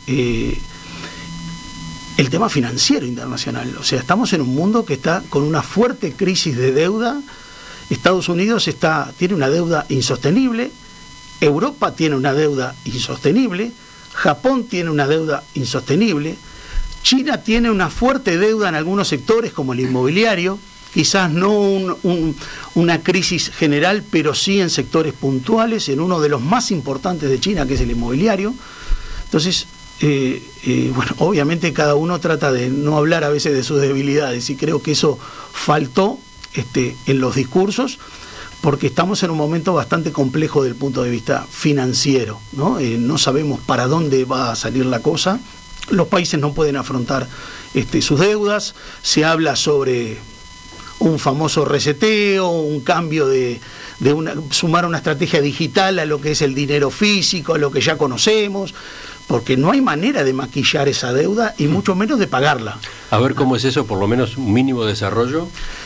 el tema financiero internacional. O sea, estamos en un mundo que está con una fuerte crisis de deuda. Estados Unidos tiene una deuda insostenible, Europa tiene una deuda insostenible, Japón tiene una deuda insostenible, China tiene una fuerte deuda en algunos sectores como el inmobiliario, quizás no una crisis general, pero sí en sectores puntuales, en uno de los más importantes de China, que es el inmobiliario. Entonces, bueno, obviamente cada uno trata de no hablar a veces de sus debilidades, y creo que eso faltó en los discursos, porque estamos en un momento bastante complejo desde el punto de vista financiero, ¿no? No sabemos para dónde va a salir la cosa. Los países no pueden afrontar sus deudas. Se habla sobre un famoso reseteo, un cambio sumar una estrategia digital a lo que es el dinero físico, a lo que ya conocemos, porque no hay manera de maquillar esa deuda y mucho menos de pagarla. A ver cómo es eso, por lo menos un mínimo desarrollo.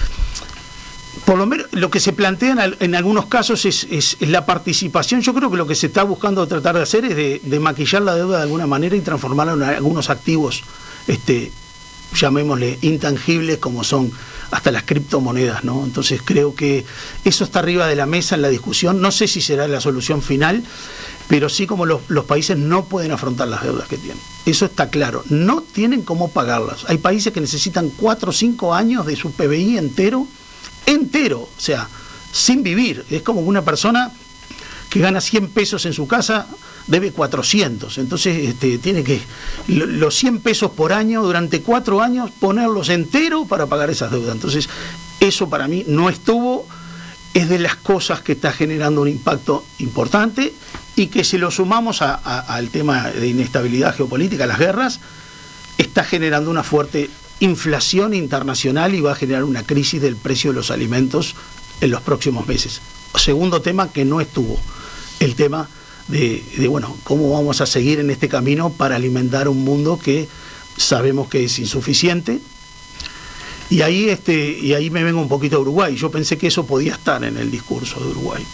Por lo menos lo que se plantea en algunos casos es la participación. Yo creo que lo que se está buscando tratar de hacer es de maquillar la deuda de alguna manera y transformarla en algunos activos, llamémosle intangibles, como son hasta las criptomonedas, ¿no? Entonces creo que eso está arriba de la mesa en la discusión. No sé si será la solución final, pero sí como los países no pueden afrontar las deudas que tienen. Eso está claro. No tienen cómo pagarlas. Hay países que necesitan 4 o 5 años de su PBI entero, o sea, sin vivir. Es como una persona que gana 100 pesos en su casa debe 400, entonces tiene que los 100 pesos por año durante 4 años ponerlos enteros para pagar esas deudas. Entonces eso para mí no estuvo, es de las cosas que está generando un impacto importante, y que si lo sumamos al tema de inestabilidad geopolítica, las guerras, está generando una fuerte inflación internacional y va a generar una crisis del precio de los alimentos en los próximos meses. Segundo tema que no estuvo, el tema de bueno, cómo vamos a seguir en este camino para alimentar un mundo que sabemos que es insuficiente. Y ahí me vengo un poquito a Uruguay. Yo pensé que eso podía estar en el discurso de Uruguay.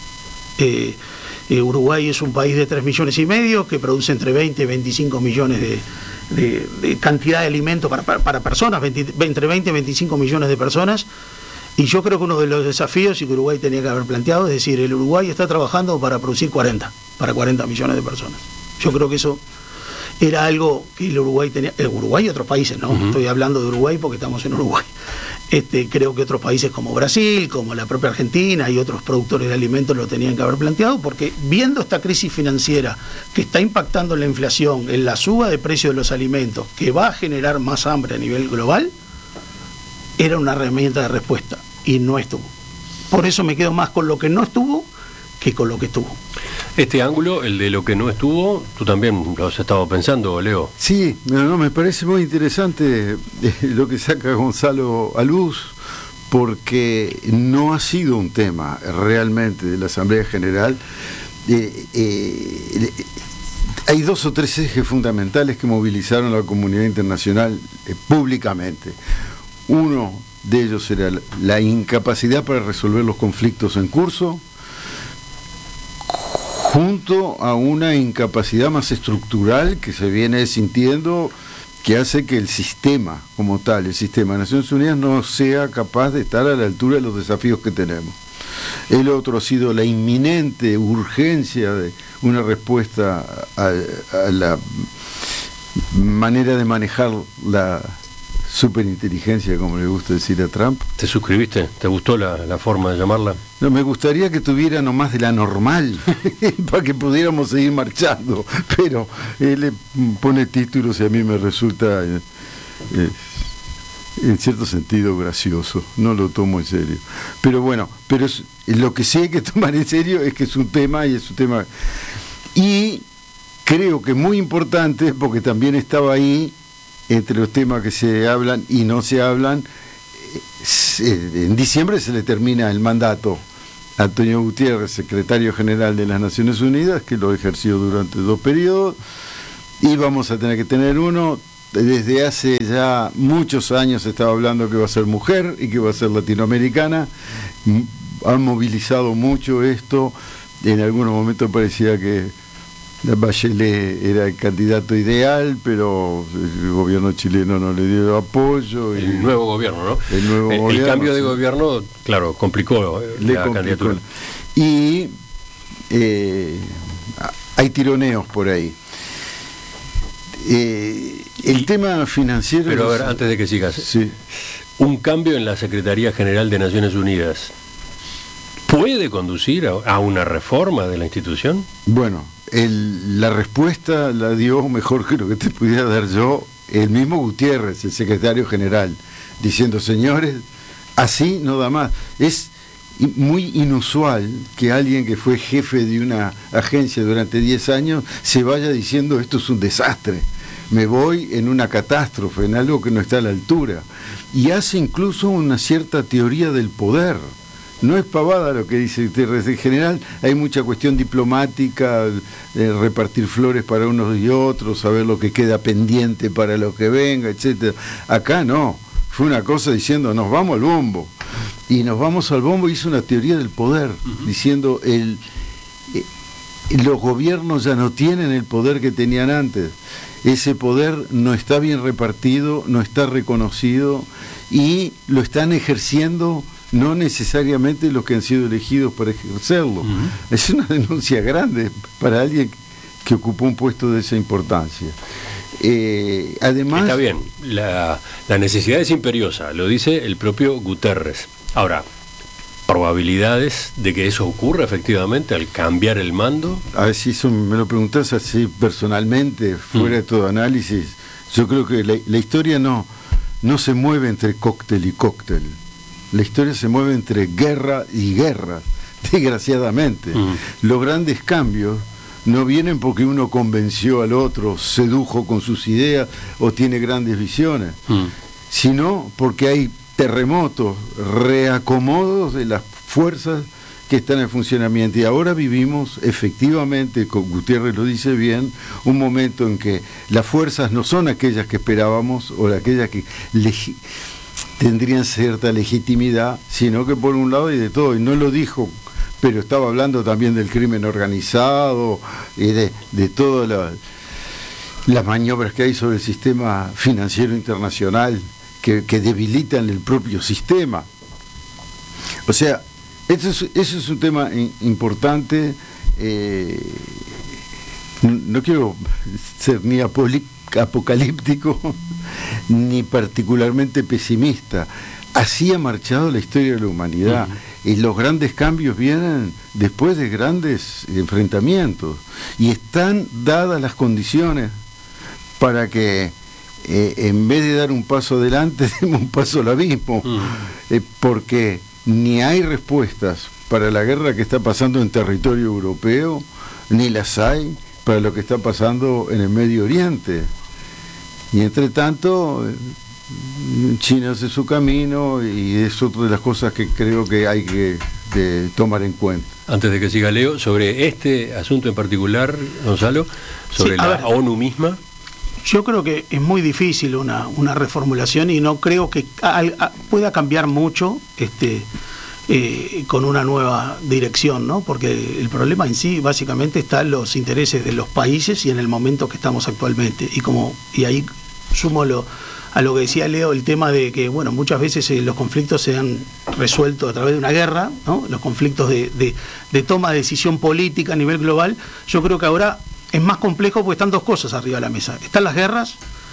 Uruguay es un país de 3,5 millones que produce entre 20 y 25 millones de cantidad de alimentos para personas, entre 20 y 25 millones de personas. Y yo creo que uno de los desafíos que Uruguay tenía que haber planteado es decir, el Uruguay está trabajando para producir 40 millones de personas. Yo creo que eso era algo que el Uruguay tenía, Uruguay y otros países, ¿no? Uh-huh. Estoy hablando de Uruguay porque estamos en Uruguay. Creo que otros países como Brasil, como la propia Argentina y otros productores de alimentos lo tenían que haber planteado, porque viendo esta crisis financiera que está impactando en la inflación, en la suba de precios de los alimentos, que va a generar más hambre a nivel global, era una herramienta de respuesta, y no estuvo. Por eso me quedo más con lo que no estuvo que con lo que estuvo. Este ángulo, el de lo que no estuvo, tú también lo has estado pensando, Leo. Sí, me parece muy interesante lo que saca Gonzalo a luz, porque no ha sido un tema realmente de la Asamblea General. Hay 2 o 3 ejes fundamentales que movilizaron a la comunidad internacional públicamente. Uno de ellos era la incapacidad para resolver los conflictos en curso, junto a una incapacidad más estructural que se viene sintiendo, que hace que el sistema como tal, el sistema de Naciones Unidas, no sea capaz de estar a la altura de los desafíos que tenemos. El otro ha sido la inminente urgencia de una respuesta a la manera de manejar la superinteligencia, como le gusta decir a Trump. ¿Te suscribiste? ¿Te gustó la forma de llamarla? No, me gustaría que tuviera nomás de la normal, para que pudiéramos seguir marchando, pero él le pone títulos y a mí me resulta, en cierto sentido, gracioso, no lo tomo en serio. Pero bueno, lo que sí hay que tomar en serio es que es un tema, y creo que es muy importante, porque también estaba ahí, entre los temas que se hablan y no se hablan. En diciembre se le termina el mandato a Antonio Gutiérrez, secretario general de las Naciones Unidas, que lo ejerció durante 2 periodos, y vamos a tener que tener uno. Desde hace ya muchos años se estaba hablando que va a ser mujer y que va a ser latinoamericana. Han movilizado mucho esto. En algunos momentos parecía que Bachelet era el candidato ideal, pero el gobierno chileno no le dio apoyo. El nuevo gobierno, ¿no? El cambio de gobierno, claro, complicó la candidatura. Y hay tironeos por ahí. El tema financiero... Pero a ver, antes de que sigas, sí. Un cambio en la Secretaría General de Naciones Unidas ¿puede conducir a una reforma de la institución? Bueno, la respuesta la dio, mejor que lo que te pudiera dar yo, el mismo Gutiérrez, el secretario general, diciendo: señores, así no da más. Es muy inusual que alguien que fue jefe de una agencia durante 10 años se vaya diciendo: esto es un desastre, me voy en una catástrofe, en algo que no está a la altura. Y hace incluso una cierta teoría del poder. No es pavada lo que dice Gutiérrez. En general hay mucha cuestión diplomática, repartir flores para unos y otros, saber lo que queda pendiente para lo que venga, etcétera. Acá no, fue una cosa diciendo: nos vamos al bombo. Y nos vamos al bombo, hizo una teoría del poder, diciendo los gobiernos ya no tienen el poder que tenían antes. Ese poder no está bien repartido, no está reconocido, y lo están ejerciendo no necesariamente los que han sido elegidos para ejercerlo. Es una denuncia grande para alguien que ocupó un puesto de esa importancia. Además, está bien, la necesidad es imperiosa, lo dice el propio Guterres. Ahora, ¿probabilidades de que eso ocurra efectivamente al cambiar el mando? A ver, si eso me lo preguntás así personalmente, fuera de todo análisis, yo creo que la historia no se mueve entre cóctel y cóctel. La historia se mueve entre guerra y guerra, desgraciadamente. Los grandes cambios no vienen porque uno convenció al otro, sedujo con sus ideas o tiene grandes visiones, sino porque hay terremotos, reacomodos de las fuerzas que están en funcionamiento. Y ahora vivimos, efectivamente, Gutiérrez lo dice bien, un momento en que las fuerzas no son aquellas que esperábamos o aquellas que tendrían cierta legitimidad, sino que por un lado hay de todo. Y no lo dijo, pero estaba hablando también del crimen organizado y de todas las maniobras que hay sobre el sistema financiero internacional que debilitan el propio sistema. O sea, eso es un tema importante. No quiero ser ni apocalíptico ni particularmente pesimista. Así ha marchado la historia de la humanidad. Y los grandes cambios vienen después de grandes enfrentamientos, y están dadas las condiciones para que en vez de dar un paso adelante demos un paso al abismo, porque ni hay respuestas para la guerra que está pasando en territorio europeo, ni las hay para lo que está pasando en el Medio Oriente. Y entre tanto, China hace su camino, y es otra de las cosas que creo que hay que tomar en cuenta. Antes de que siga Leo, sobre este asunto en particular, Gonzalo, sobre la ONU misma. Yo creo que es muy difícil una reformulación, y no creo que pueda cambiar mucho con una nueva dirección, ¿no? Porque el problema en sí básicamente está en los intereses de los países y en el momento que estamos actualmente. Y ahí sumo a lo que decía Leo, el tema de que, bueno, muchas veces los conflictos se han resuelto a través de una guerra, ¿no? Los conflictos de toma de decisión política a nivel global. Yo creo que ahora es más complejo porque están dos cosas arriba de la mesa. Están las guerras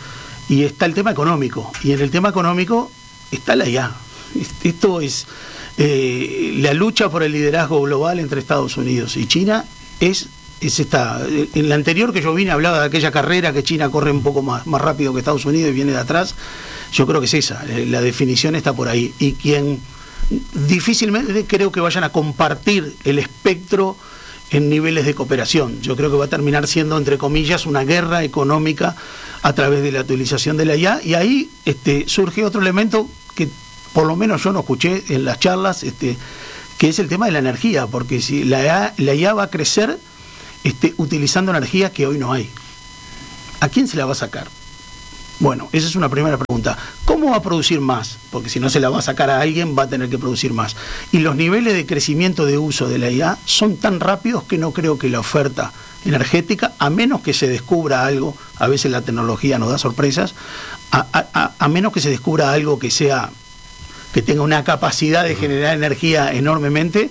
Y está el tema económico, y en el tema económico está la IA. Esto es la lucha por el liderazgo global entre Estados Unidos y China. Es esta. En la anterior que yo vine hablaba de aquella carrera que China corre un poco más rápido que Estados Unidos y viene de atrás. Yo creo que es esa, la definición está por ahí. Y quien difícilmente creo que vayan a compartir el espectro en niveles de cooperación. Yo creo que va a terminar siendo, entre comillas, una guerra económica a través de la utilización de la IA, y ahí surge otro elemento que por lo menos yo no escuché en las charlas, que es el tema de la energía, porque si la IA va a crecer utilizando energía que hoy no hay. ¿A quién se la va a sacar? Bueno, esa es una primera pregunta. ¿Cómo va a producir más? Porque si no se la va a sacar a alguien, va a tener que producir más. Y los niveles de crecimiento de uso de la IA son tan rápidos que no creo que la oferta energética, a menos que se descubra algo, a veces la tecnología nos da sorpresas, a menos que se descubra algo que tenga una capacidad de generar energía enormemente,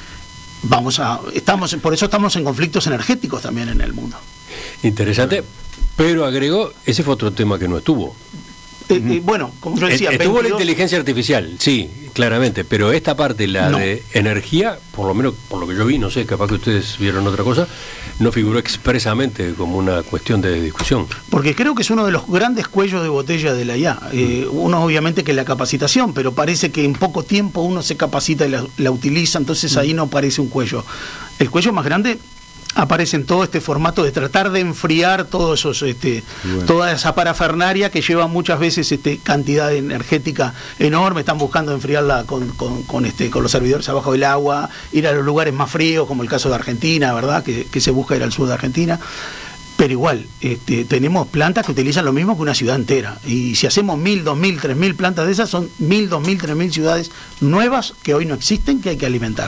por eso estamos en conflictos energéticos también en el mundo. Interesante. Pero agregó, ese fue otro tema que no estuvo. Bueno, como yo decía, estuvo la inteligencia artificial, sí, claramente, pero esta parte, de energía, por lo menos por lo que yo vi, no sé, capaz que ustedes vieron otra cosa, no figuró expresamente como una cuestión de discusión. Porque creo que es uno de los grandes cuellos de botella de la IA. Uno obviamente que es la capacitación, pero parece que en poco tiempo uno se capacita y la utiliza, entonces ahí no parece un cuello. El cuello más grande aparece en todo este formato de tratar de enfriar todos esos, toda esa parafernaria que lleva muchas veces cantidad energética enorme. Están buscando enfriarla con los servidores abajo del agua, ir a los lugares más fríos, como el caso de Argentina, ¿verdad? Que se busca ir al sur de Argentina. Pero igual, tenemos plantas que utilizan lo mismo que una ciudad entera. Y si hacemos 1.000, 2.000, 3.000 plantas de esas, son 1.000, 2.000, 3.000 ciudades nuevas que hoy no existen, que hay que alimentar.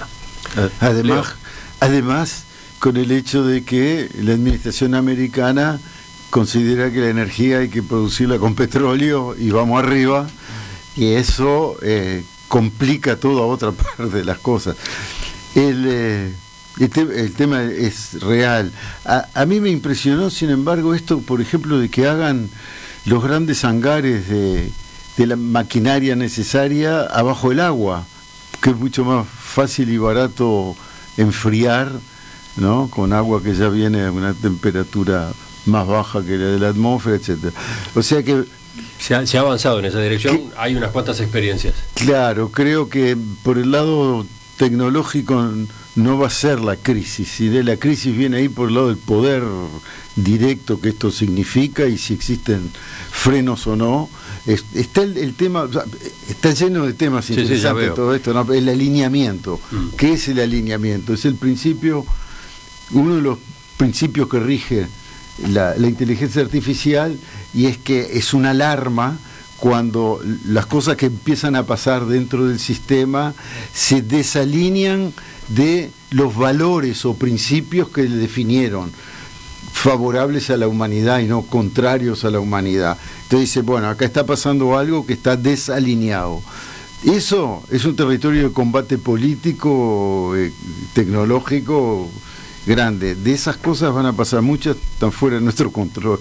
Además, con el hecho de que la administración americana considera que la energía hay que producirla con petróleo y vamos arriba, y eso complica toda otra parte de las cosas. El tema es real. A mí me impresionó, sin embargo, esto, por ejemplo, de que hagan los grandes hangares de la maquinaria necesaria abajo del agua, que es mucho más fácil y barato enfriar, ¿no? Con agua que ya viene a una temperatura más baja que la de la atmósfera, etcétera. O sea que se ha avanzado en esa dirección, hay unas cuantas experiencias. Claro, creo que por el lado tecnológico no va a ser la crisis, si de la crisis viene ahí por el lado del poder directo que esto significa y si existen frenos o no. Está el tema, está lleno de temas interesantes, todo esto, ¿no? El alineamiento. ¿Qué es el alineamiento? Es el principio, uno de los principios que rige la inteligencia artificial, y es que es una alarma cuando las cosas que empiezan a pasar dentro del sistema se desalinean de los valores o principios que le definieron, favorables a la humanidad y no contrarios a la humanidad. Entonces dice, bueno, acá está pasando algo que está desalineado. Eso es un territorio de combate político, tecnológico grande. De esas cosas van a pasar muchas, están fuera de nuestro control.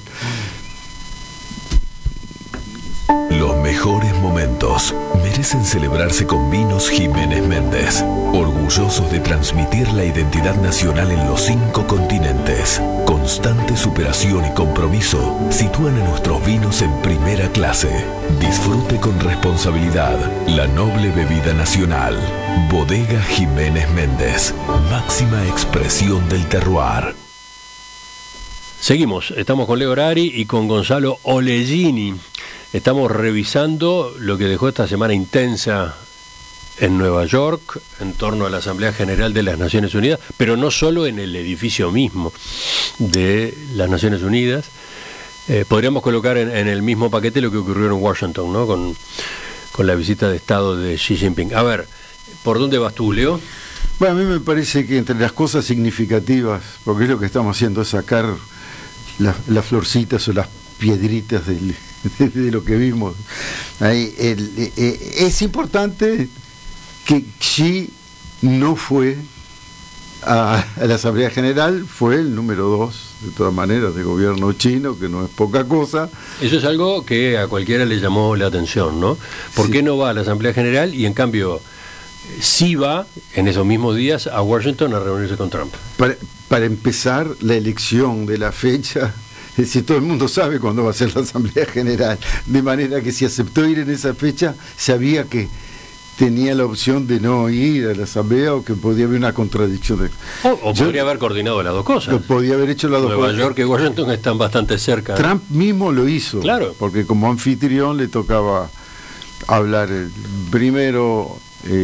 Los mejores momentos merecen celebrarse con Vinos Jiménez Méndez, orgullosos de transmitir la identidad nacional en los 5 continentes. Constante superación y compromiso sitúan a nuestros vinos en primera clase. Disfrute con responsabilidad la noble bebida nacional. Bodega Jiménez Méndez, máxima expresión del terroir. Seguimos, estamos con Leo Orari y con Gonzalo Olegini. Estamos revisando lo que dejó esta semana intensa en Nueva York en torno a la Asamblea General de las Naciones Unidas, pero no solo en el edificio mismo de las Naciones Unidas. Podríamos colocar en el mismo paquete lo que ocurrió en Washington, ¿no? Con la visita de Estado de Xi Jinping. A ver, ¿por dónde vas tú, Leo? Bueno, a mí me parece que entre las cosas significativas, porque es lo que estamos haciendo, es sacar las florcitas o las piedritas de lo que vimos ahí. Es importante que Xi no fue a la Asamblea General, fue el número 2, de todas maneras, de gobierno chino, que no es poca cosa. Eso es algo que a cualquiera le llamó la atención, ¿no? ¿Por qué no va a la Asamblea General y en cambio sí va en esos mismos días a Washington a reunirse con Trump? Para empezar, la elección de la fecha, es decir, todo el mundo sabe cuándo va a ser la Asamblea General, de manera que si aceptó ir en esa fecha, sabía que tenía la opción de no ir a la Asamblea o que podía haber una contradicción. O podría haber coordinado las dos cosas. Podía haber hecho las dos cosas. Nueva York y Washington están bastante cerca. Trump mismo lo hizo, claro, porque como anfitrión le tocaba hablar primero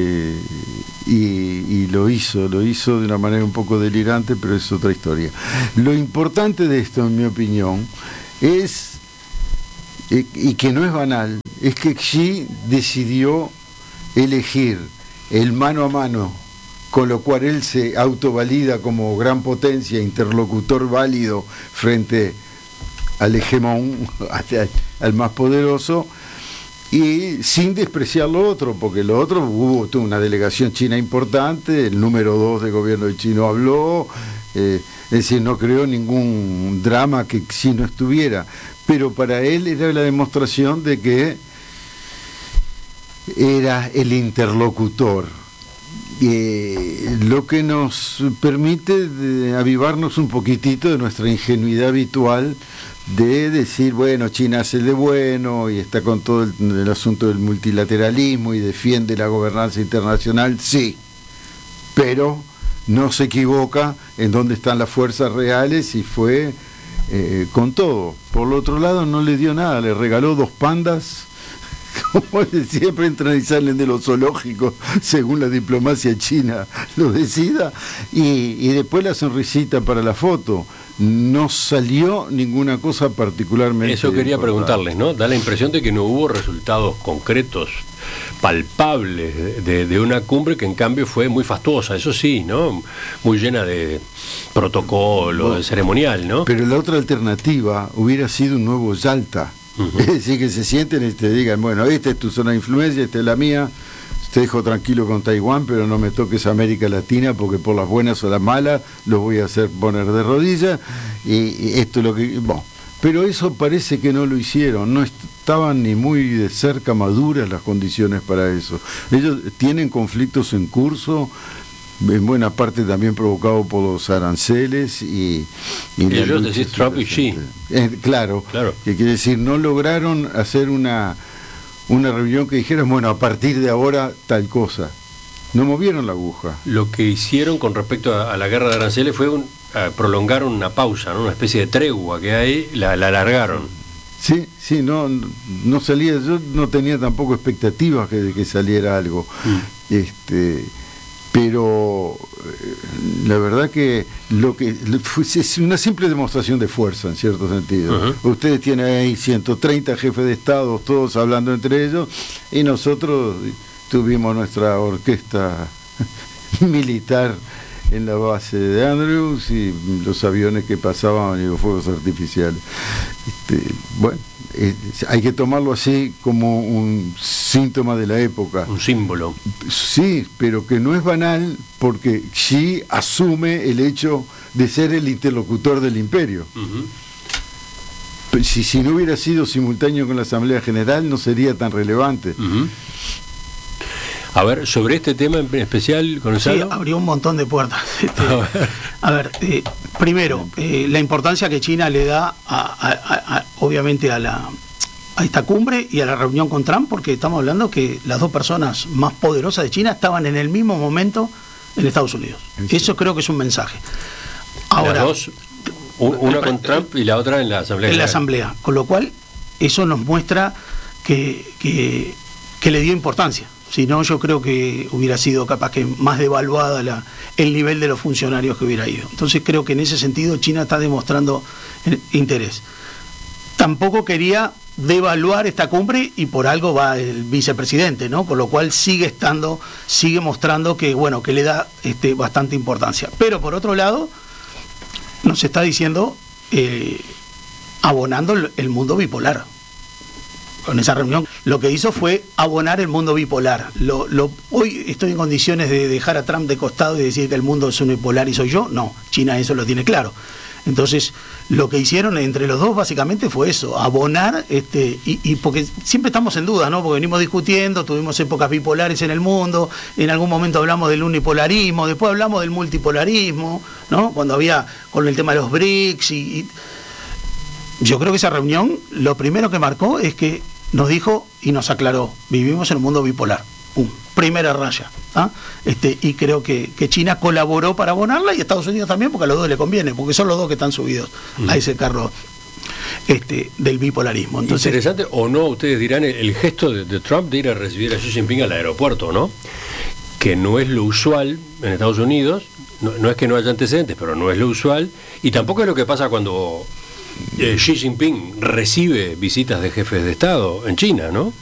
y lo hizo de una manera un poco delirante, pero es otra historia. Lo importante de esto, en mi opinión, es, y que no es banal, es que Xi decidió elegir el mano a mano, con lo cual él se autovalida como gran potencia, interlocutor válido frente al hegemón, al más poderoso, y sin despreciar lo otro, porque lo otro hubo una delegación china importante, el número 2 del gobierno chino habló, es decir, no creó ningún drama que Xi no estuviera, pero para él era la demostración de que era el interlocutor, lo que nos permite avivarnos un poquitito de nuestra ingenuidad habitual de decir, bueno, China hace de bueno y está con todo el asunto del multilateralismo y defiende la gobernanza internacional, sí, pero no se equivoca en dónde están las fuerzas reales y fue con todo. Por el otro lado no le dio nada, le regaló 2 pandas, como siempre entran y salen de los zoológicos según la diplomacia china lo decida, y después la sonrisita para la foto. No salió ninguna cosa particularmente. Eso quería importante. preguntarles, ¿no? Da la impresión de que no hubo resultados concretos, palpables, de una cumbre que en cambio fue muy fastuosa, eso sí, ¿no? Muy llena de protocolo, de ceremonial, ¿no? Pero la otra alternativa hubiera sido un nuevo Yalta. Es decir, que se sienten y te digan, bueno, esta es tu zona de influencia, esta es la mía, te dejo tranquilo con Taiwán, pero no me toques América Latina porque por las buenas o las malas los voy a hacer poner de rodillas, y esto es lo que... Bueno, pero eso parece que no lo hicieron, no estaban ni muy de cerca maduras las condiciones para eso. Ellos tienen conflictos en curso, en buena parte también provocado por los aranceles y ellos decís Trump y Xi. Claro, que quiere decir, no lograron hacer una reunión que dijeran, bueno, a partir de ahora tal cosa. No movieron la aguja. Lo que hicieron con respecto a la guerra de aranceles fue prolongaron una pausa, ¿no? Una especie de tregua que hay, la alargaron. Sí, no salía, yo no tenía tampoco expectativas de que saliera algo. Pero la verdad que es una simple demostración de fuerza en cierto sentido. Ustedes tienen ahí 130 jefes de Estado, todos hablando entre ellos, y nosotros tuvimos nuestra orquesta militar en la base de Andrews y los aviones que pasaban y los fuegos artificiales. Bueno, hay que tomarlo así como un síntoma de la época. Un símbolo. Sí, pero que no es banal porque Xi asume el hecho de ser el interlocutor del imperio. Si no hubiera sido simultáneo con la Asamblea General no sería tan relevante. A ver, sobre este tema en especial, Gonzalo. Sí, abrió un montón de puertas. Primero, la importancia que China le da obviamente a esta cumbre y a la reunión con Trump, porque estamos hablando que las 2 personas más poderosas de China estaban en el mismo momento en Estados Unidos. Eso creo que es un mensaje. Ahora, las dos, una con Trump y la otra en la Asamblea. En la Asamblea, con lo cual eso nos muestra que le dio importancia. Si no, yo creo que hubiera sido capaz que más devaluada el nivel de los funcionarios que hubiera ido. Entonces creo que en ese sentido China está demostrando interés. Tampoco quería devaluar esta cumbre y por algo va el vicepresidente, ¿no? Con lo cual sigue mostrando que, bueno, que le da bastante importancia. Pero por otro lado, nos está diciendo, abonando el mundo bipolar. Con esa reunión lo que hizo fue abonar el mundo bipolar. Hoy estoy en condiciones de dejar a Trump de costado y decir que el mundo es unipolar y soy yo. No, China eso lo tiene claro. Entonces, lo que hicieron entre los dos básicamente fue eso, abonar, y porque siempre estamos en duda, ¿no? Porque venimos discutiendo, tuvimos épocas bipolares en el mundo, en algún momento hablamos del unipolarismo, después hablamos del multipolarismo, ¿no? Cuando había con el tema de los BRICS y yo creo que esa reunión lo primero que marcó es que nos dijo y nos aclaró, vivimos en un mundo bipolar. Primera raya. Y creo que China colaboró para abonarla y Estados Unidos también, porque a los dos le conviene, porque son los dos que están subidos a ese carro del bipolarismo. Entonces, interesante o no, ustedes dirán, el gesto de Trump de ir a recibir a Xi Jinping al aeropuerto, ¿no? Que no es lo usual en Estados Unidos, no es que no haya antecedentes, pero no es lo usual, y tampoco es lo que pasa cuando Xi Jinping recibe visitas de jefes de Estado en China, ¿no?